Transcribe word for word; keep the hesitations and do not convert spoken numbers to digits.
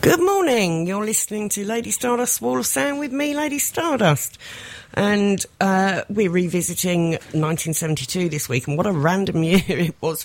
Good morning. You're listening to Lady Stardust Wall of Sound with me, Lady Stardust. And uh, we're revisiting nineteen seventy-two this week, and what a random year it was